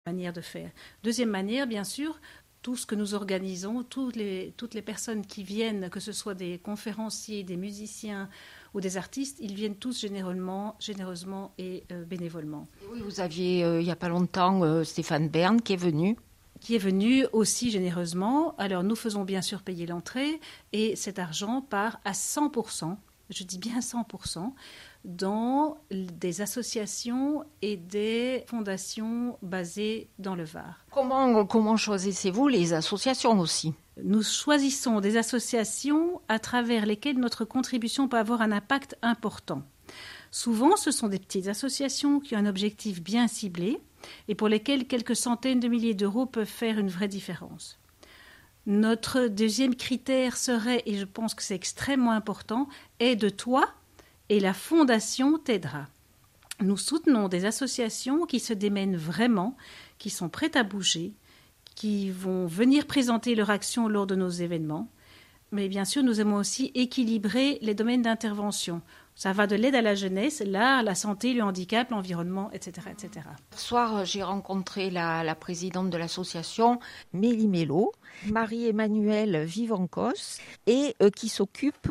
Manière de faire. Deuxième manière, bien sûr, tout ce que nous organisons, toutes les personnes qui viennent, que ce soit des conférenciers, des musiciens ou des artistes, ils viennent tous généreusement et bénévolement. Oui, vous aviez, il n'y a pas longtemps, Stéphane Bern qui est venu aussi généreusement. Alors nous faisons bien sûr payer l'entrée et cet argent part à 100%, je dis bien 100%, dans des associations et des fondations basées dans le Var. Comment choisissez-vous les associations aussi ? Nous choisissons des associations à travers lesquelles notre contribution peut avoir un impact important. Souvent, ce sont des petites associations qui ont un objectif bien ciblé et pour lesquelles quelques centaines de milliers d'euros peuvent faire une vraie différence. Notre deuxième critère serait, et je pense que c'est extrêmement important, aide-toi et la fondation t'aidera. Nous soutenons des associations qui se démènent vraiment, qui sont prêtes à bouger, qui vont venir présenter leur action lors de nos événements. Mais bien sûr, nous aimons aussi équilibrer les domaines d'intervention. Ça va de l'aide à la jeunesse, l'art, la santé, le handicap, l'environnement, etc. etc. Ce soir, j'ai rencontré la présidente de l'association, Mélie Mello, Marie-Emmanuelle Vivancos, et qui s'occupe